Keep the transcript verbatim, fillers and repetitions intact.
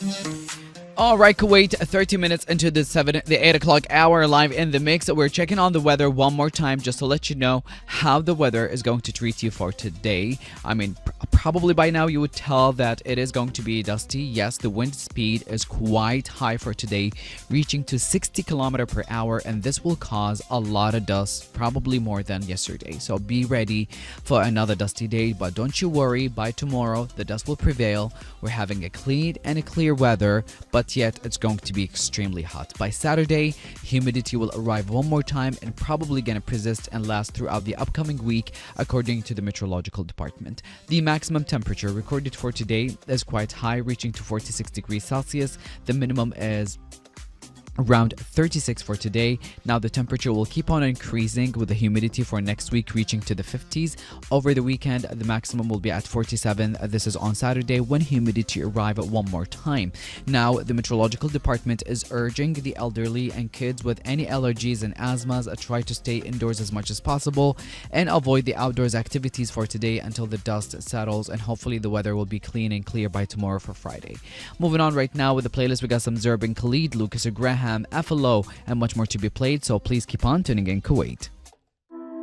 All right, Kuwait, thirty minutes into the seven, the eight o'clock hour, live in the mix. We're checking on the weather one more time just to let you know how the weather is going to treat you for today. I mean, pr- probably by now you would tell that it is going to be dusty. Yes, the wind speed is quite high for today, reaching to sixty kilometer per hour, and this will cause a lot of dust, probably more than yesterday. So be ready for another dusty day, but don't you worry. By tomorrow, the dust will prevail. We're having a clean and a clear weather, but yet it's going to be extremely hot. By Saturday, humidity will arrive one more time and probably going to persist and last throughout the upcoming week, according to the meteorological department. The maximum temperature recorded for today is quite high, reaching to forty-six degrees Celsius. The minimum is around thirty-six for today. Now the temperature will keep on increasing with the humidity for next week reaching to the fifties. Over the weekend, the maximum will be at forty-seven. This is on Saturday when humidity arrive one more time. Now the meteorological department is urging the elderly and kids with any allergies and asthmas uh, try to stay indoors as much as possible and avoid the outdoors activities for today until the dust settles, and hopefully the weather will be clean and clear by tomorrow for Friday. Moving on right now with the playlist, we got some Zerban Khalid, Lucas Graham, F L O, and much more to be played, so please keep on tuning in, Kuwait.